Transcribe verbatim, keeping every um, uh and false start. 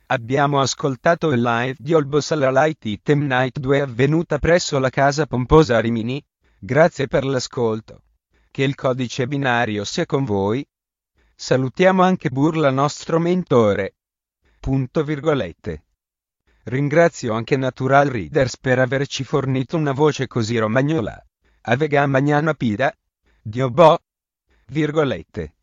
Abbiamo ascoltato il live di Olbossala Light Item Night due avvenuta presso la Casa Pomposa a Rimini. Grazie per l'ascolto. Che il codice binario sia con voi. Salutiamo anche Burla, nostro mentore. Punto virgolette. Ringrazio anche Natural Readers per averci fornito una voce così romagnola. Avega magnana pida. Dio boh. Virgolette.